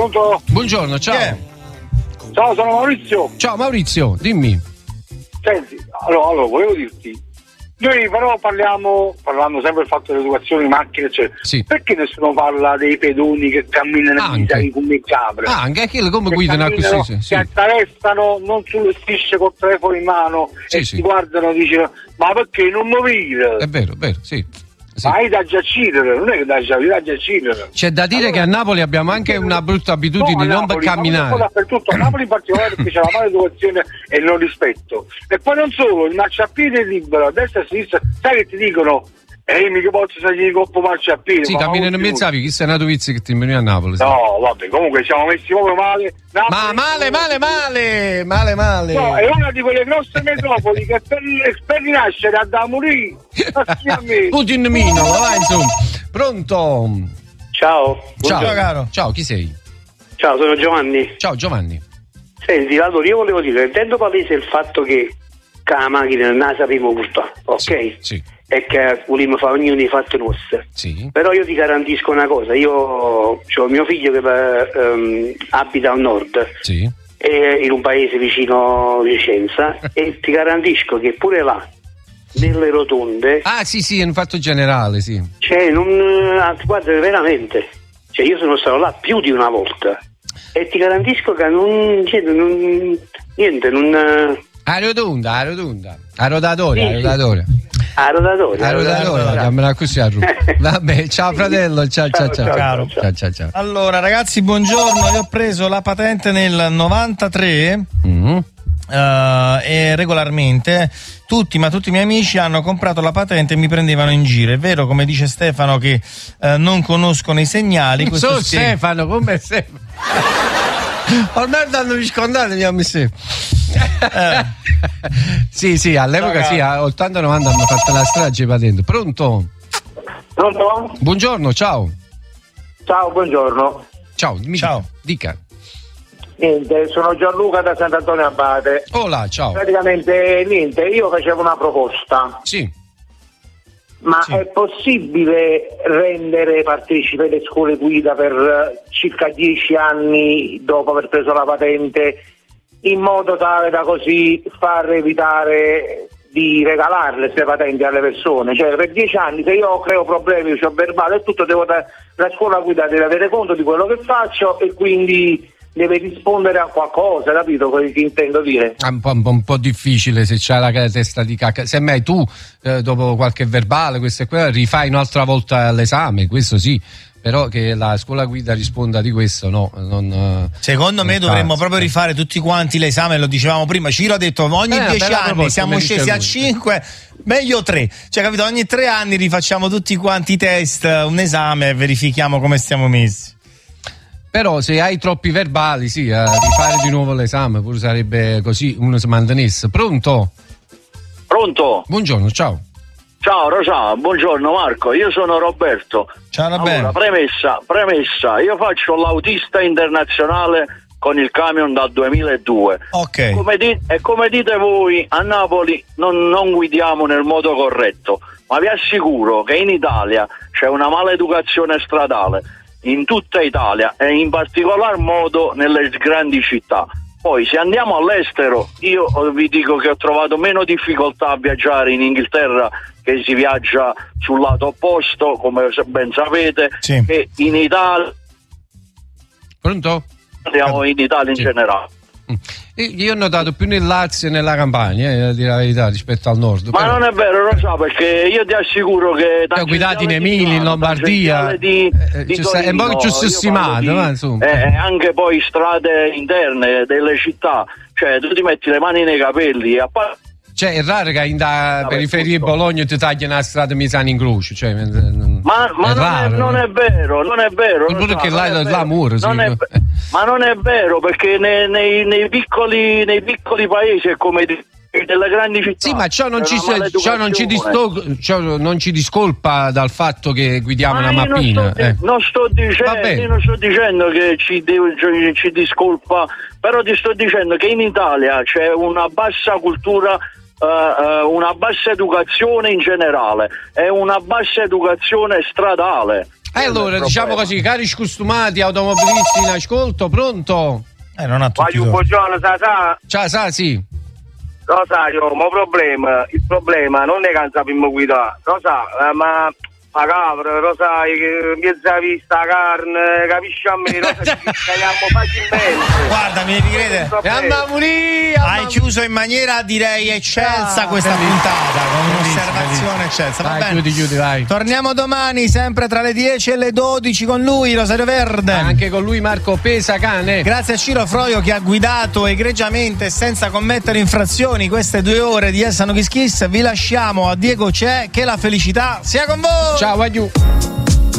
Pronto? Buongiorno, ciao. Ciao, sono Maurizio. Ciao Maurizio, dimmi. Senti, allora volevo dirti, noi però parlando sempre del fatto dell'educazione, macchine, eccetera. Sì. Perché nessuno parla dei pedoni che camminano in Italia come capre? Anche quello come guidano così, sì. Che attraversano non sulle strisce col telefono in mano ti guardano e dicono ma perché non mi vede? È vero, sì. Ma hai da giacidere, non è che da giacidere. C'è da dire che a Napoli abbiamo anche una brutta abitudine di non camminare. Dappertutto, a Napoli in particolare perché c'è la maleducazione e il non rispetto. E poi non solo, il marciapiede è libero, a destra e a sinistra, sai che ti dicono? Mica posso salire in coppa marciapiede. Sì, camminano in mezzo, chi sei nato vizzi che ti vieni a Napoli? Sì. No, vabbè, comunque siamo messi proprio male. Napoli, ma male. No, è una di quelle grosse metropoli che per rinascere ha da morire. Putin Mino, va insomma. Pronto? Ciao caro. Ciao, chi sei? Ciao, sono Giovanni. Ciao Giovanni. Senti, allora io volevo dire, intendo palese il fatto che la macchina non la sapevo purtroppo, ok? Sì. E che vogliamo fare ognuno i fatti nostri. Sì. Però io ti garantisco una cosa, io ho mio figlio che abita al nord, in un paese vicino Vicenza, e ti garantisco che pure là, nelle rotonde... sì, è un fatto generale, sì. Cioè, guarda, veramente, io sono stato là più di una volta, e ti garantisco che niente. A rodatore. Chiamerà così a Roma. Vabbè, ciao fratello, ciao. Allora ragazzi, buongiorno, io ho preso la patente nel 93 e regolarmente tutti i miei amici hanno comprato la patente e mi prendevano in giro. È vero, come dice Stefano, che non conoscono i segnali. Stefano, come Stefano? Ormai danno riscondato, andiamo insieme. Sì, all'epoca sì, a 80-90 hanno fatto la strage patente. Pronto? Buongiorno, ciao. Ciao, buongiorno. Ciao, dica. Niente, sono Gianluca da Sant'Antonio Abate. Hola, ciao. Praticamente niente, io facevo una proposta. Sì. Ma è possibile rendere partecipe le scuole guida per circa 10 anni dopo aver preso la patente, in modo tale da così far evitare di regalare queste patenti alle persone? Cioè, per 10 anni, se io creo problemi, c'ho verbale e tutto, la scuola guida deve avere conto di quello che faccio e quindi deve rispondere a qualcosa, capito che intendo dire? È un po' difficile se c'hai la testa di cacca. Semmai tu dopo qualche verbale, questo e quello, rifai un'altra volta l'esame, questo sì, però che la scuola guida risponda di questo no. Secondo me dovremmo proprio rifare tutti quanti l'esame, lo dicevamo prima, Ciro ha detto ogni 10 anni siamo scesi a 5, meglio 3, cioè capito, ogni 3 anni rifacciamo tutti quanti i test, un esame e verifichiamo come stiamo messi. Però se hai troppi verbali, rifare di nuovo l'esame, pure sarebbe così, uno si mantenesse. Pronto? Buongiorno, ciao. Ciao, buongiorno Marco, io sono Roberto. Ciao Roberto. Allora, premessa, io faccio l'autista internazionale con il camion dal 2002. Ok. Come dite voi, a Napoli non guidiamo nel modo corretto, ma vi assicuro che in Italia c'è una maleducazione stradale. In tutta Italia e in particolar modo nelle grandi città. Poi se andiamo all'estero, io vi dico che ho trovato meno difficoltà a viaggiare in Inghilterra, che si viaggia sul lato opposto, come ben sapete, che in Italia. Pronto? Andiamo in Italia in generale. Io ho notato più nel Lazio e nella Campania, a dire la verità, rispetto al nord. Ma non è vero, lo so, perché io ti assicuro che ho guidato in Emilia, in Lombardia, è un po' più sossimato, insomma. Anche poi strade interne delle città, cioè tu ti metti le mani nei capelli e cioè è raro che in periferia di Bologna ti tagliano la strada Misano in croce, cioè, ma non è vero. Perché là muro, ma non è vero, perché nei piccoli paesi è come delle grandi città. Sì, ma ciò non ci discolpa dal fatto che guidiamo una mappina. Non sto dicendo che ci discolpa, però ti sto dicendo che in Italia c'è una bassa cultura, una bassa educazione in generale e una bassa educazione stradale. Allora, diciamo così, cari scostumati automobilisti in ascolto, pronto? Non ha tutti. Buongiorno, Ciao, sì. Rosario, il problema non è che non sappiamo guidare, ma la capra, lo sai, mezza vista, carne, capisci a me, lo sai, ci creiamo facilmente. Guarda, mi devi credere. Hai chiuso in maniera, direi, eccelsa questa puntata, con un'osservazione eccelsa. Va bene. Chiudi, vai. Torniamo domani, sempre tra le 10 e le 12 con lui, Rosario Verde. Anche con lui Marco Pesacane. Grazie a Ciro Froio che ha guidato egregiamente senza commettere infrazioni queste 2 ore di Essano Kiss Kiss. Vi lasciamo a Diego C'è, che la felicità sia con voi. Ciao, adieu.